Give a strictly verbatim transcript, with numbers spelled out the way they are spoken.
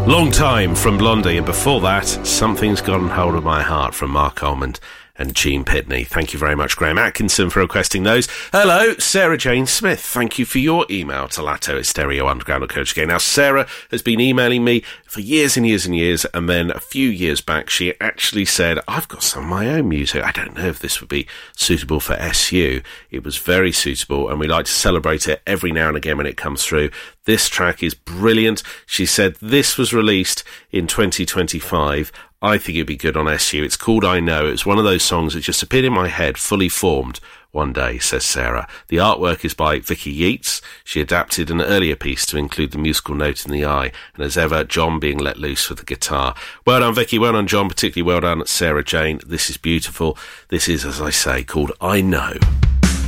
Long Time from Blondie, and before that, Something's Gotten Hold of My Heart from Mark Almond and Gene Pitney. Thank you very much, Graham Atkinson, for requesting those. Hello, Sarah Jane Smith. Thank you for your email to Latto at stereo underground dot co dot uk. Now, Sarah has been emailing me for years and years and years, and then a few years back, she actually said, I've got some of my own music. I don't know if this would be suitable for S U. It was very suitable, and we like to celebrate it every now and again when it comes through. This track is brilliant. She said this was released in twenty twenty-five. I think it'd be good on S U. It's called I Know. It's one of those songs that just appeared in my head, fully formed one day, says Sarah. The artwork is by Vicky Yeats. She adapted an earlier piece to include the musical note in the eye, and as ever, John being let loose with the guitar. Well done, Vicky. Well done, John. Particularly well done, Sarah Jane. This is beautiful. This is, as I say, called I Know.